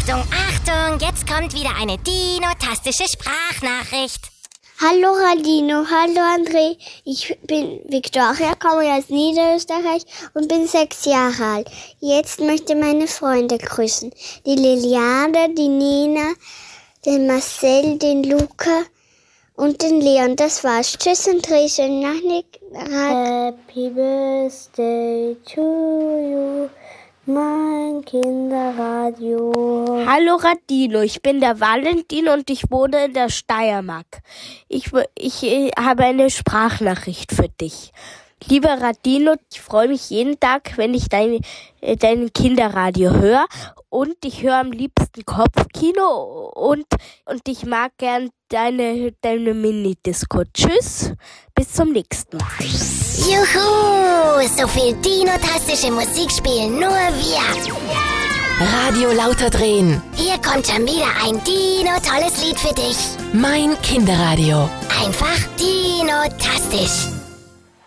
Achtung, Achtung, jetzt kommt wieder eine dinotastische Sprachnachricht. Hallo Radino, hallo André, ich bin Viktoria, komme aus Niederösterreich und bin 6 Jahre alt. Jetzt möchte ich meine Freunde grüßen. Die Liliane, die Nina, den Marcel, den Luca und den Leon. Das war's. Tschüss André, schönen Nachmittag. Happy Birthday to you, mein Kinderradio. Hallo Radino, ich bin der Valentin und ich wohne in der Steiermark. Ich habe eine Sprachnachricht für dich. Lieber Radino, ich freue mich jeden Tag, wenn ich dein Kinderradio höre, und ich höre am liebsten Kopfkino und ich mag gern deine Mini-Disco. Tschüss, bis zum nächsten Mal. Juhu, so viel dinotastische Musik spielen nur wir. Radio lauter drehen. Hier kommt schon wieder ein Dino-tolles Lied für dich. Mein Kinderradio. Einfach dinotastisch.